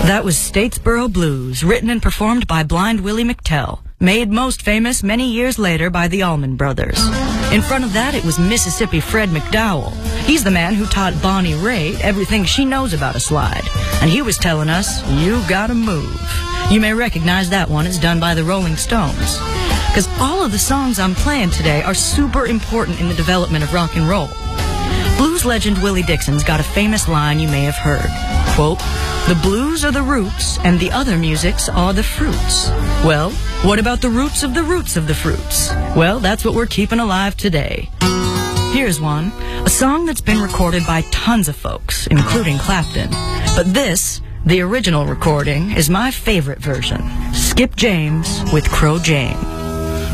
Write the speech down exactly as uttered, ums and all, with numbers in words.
That was Statesboro Blues, written and performed by Blind Willie McTell, made most famous many years later by the Allman Brothers. In front of that, it was Mississippi Fred McDowell. He's the man who taught Bonnie Raitt everything she knows about a slide. And he was telling us, you gotta move. You may recognize that one as done by the Rolling Stones. Because all of the songs I'm playing today are super important in the development of rock and roll. Blues legend Willie Dixon's got a famous line you may have heard. Quote, "The blues are the roots, and the other musics are the fruits." Well, what about the roots of the roots of the fruits? Well, that's what we're keeping alive today. Here's one, a song that's been recorded by tons of folks, including Clapton. But this, the original recording, is my favorite version. Skip James with Crow James.